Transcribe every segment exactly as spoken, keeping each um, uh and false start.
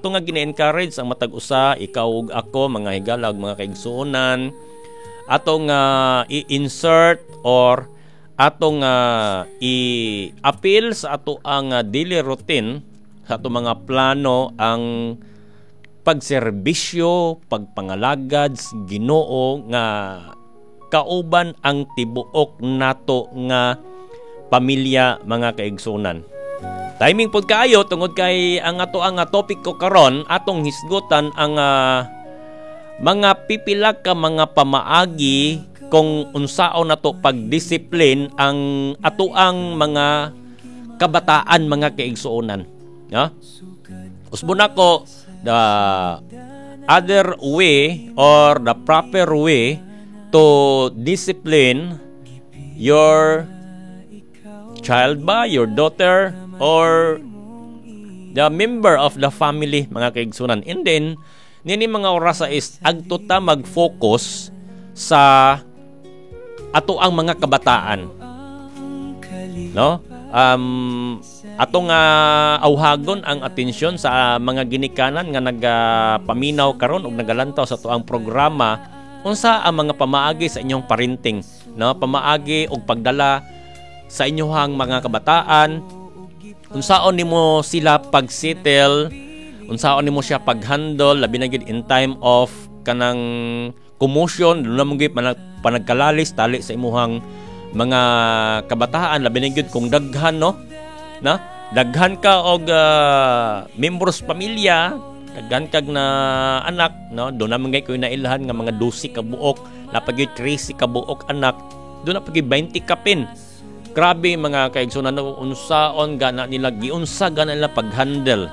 ato nga gina-encourage ang matag usa, ikaw ug ako mga higala ug mga kaigsuonan, ato nga i-insert or ato nga i-appeal sa ato ang daily routine, sa ato mga plano ang pagserbisyo, pagpangalagad sa Ginoo nga kauban ang tibuok nato nga pamilya mga kaigsuonan. Timing pod kaayo tungod kay ang ato ang topic ko karon atong hisgutan ang uh, mga pipila ka mga pamaagi kung unsaon nato pagdisiplin ang ato ang mga kabataan mga kaigsuonan. No? Usbon ako the other way or the proper way to discipline your child ba, your daughter, or the member of the family mga kaigsunan. And then nini mga orasa is agto ta mag-focus sa ato ang mga kabataan, no? Um, ato nga awhagon ang atensyon sa mga ginikanan nga nagapaminaw karon ug nagalantaw sa tuang programa unsa ang mga pamaagi sa inyong parenting, no? Pamaagi og pagdala sa inyong mga kabataan, unsaon nimo sila pagsettle, unsaon nimo siya paghandle labi na gid in time of kanang commotion, do na mo gid panagkalalis tali sa imuhang mga kabataan labi na gid kung daghan, no? Na daghan ka og uh, members pamilya, daghan kag na anak, no? Do na man gay ko nailhan nga mga twelve ka buok, napag thirteen ka buok anak, do na pag twenty ka pin. Grabe mga kaigsunan, unsaon gana nila giunsa gana nila paghandle,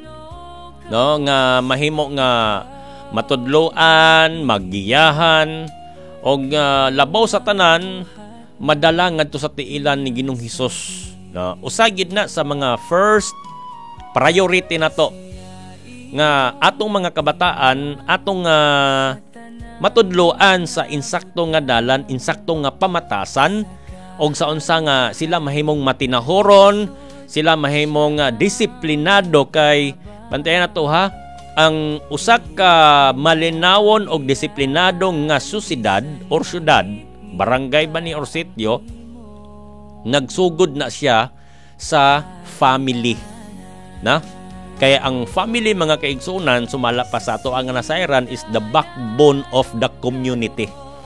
no? Nga mahimo nga matudloan, magiyahan og uh, labaw sa tanan madala ngadto sa tiilan ni Ginoong Hesus, no? Usagid na sa mga first priority nato nga atong mga kabataan atong uh, matudloan sa insakto nga dalan, insakto nga pamatasan, og sa unsa nga sila mahimong matinahoron, sila mahimong uh, disiplinado kay bantayan nato ha, ang usa ka malinawon og disiplinado nga susidad or syudad, barangay ba ni or sitio, nagsugod na siya sa family, na? Kaya ang family mga kaigsunan sumala pa sa ato ang nasayran is the backbone of the community.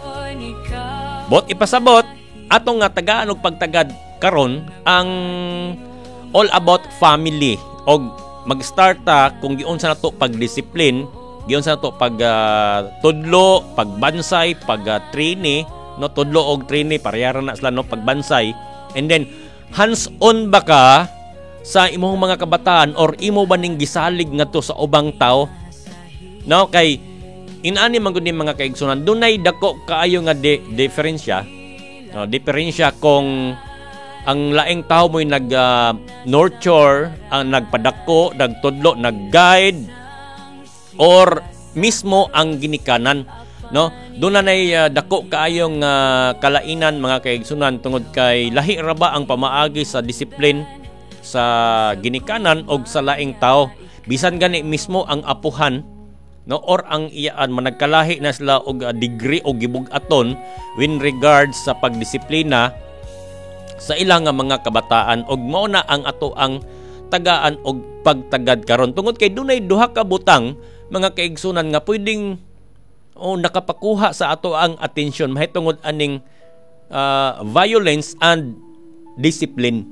Bot ipasabot atong nga tagaan og pagtagad karon ang all about family, og mag-start ta kung giunsa nato pagdisiplin, giunsa nato pag uh, tudlo, pagbansay, pag uh, trainee, no? Tudlo og trainee parehara na sila, no? Pagbansay, and then hands on ba ka sa imong mga kabataan or imo ba ning gisalig ngadto sa ubang tao, no? Kay inani man gud ni mga kaigsunan dunay dako kaayo nga de, diferensya. No, diferensya kung ang laing tao mo'y nag uh, nurture, ang nagpadako, nagtudlo, nag-guide, or mismo ang ginikanan, no? Doon na nay uh, dako kaayong uh, kalainan mga kaigsunan tungod kay lahi ra ba ang pamaagi sa disiplin sa ginikanan og sa laing tao, bisan gani mismo ang apuhan, no, or ang iyaan managkalahi na sila og uh, degree o gibug-aton when regards sa pagdisiplina sa ilang mga kabataan, og mao na ang ato ang tagaan og pagtagad karon tungod kay dunay duha ka butang mga kaigsunan nga pwedeng oh, nakapakuha sa ato ang atensyon mahitungod aning uh, violence and discipline,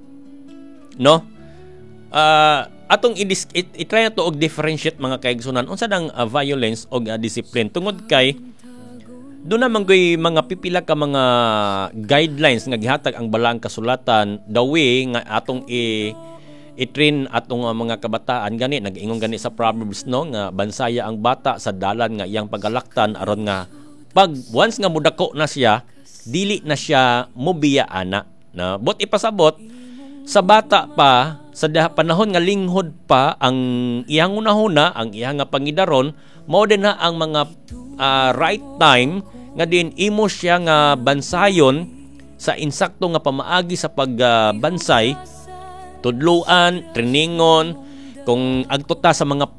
no? Uh, atong i-try na to og differentiate mga kaigsunan unsa dang uh, violence og uh, discipline tungod kay doon naman ko'y mga pipila ka mga guidelines nga gihatag ang balaang kasulatan the way nga atong i i-train atong uh, mga kabataan gani nag-ingon gani sa Proverbs, no, nga bansaya ang bata sa dalan nga iyang pagalaktan aron nga pag once nga mudako na siya dili na siya mobiya ana, na bot ipasabot sa bata pa sa panahon nga linghod pa ang iyang unahuna, ang iyang nga pangidaron, mao din na ang mga uh, right time nga din imo siya nga bansayon sa insakto nga pamaagi sa pagbansay, uh, tudluan, trainingon, kung agto ta sa mga